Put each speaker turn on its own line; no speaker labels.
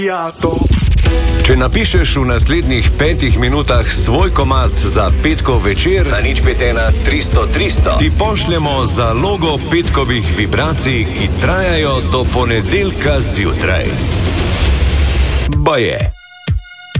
Če napišeš v naslednjih 5 minutah svoj komad za petkov večer na 051-300-300, ti pošljemo zalogo petkovih vibracij, ki trajajo do ponedeljka zjutraj. Baje.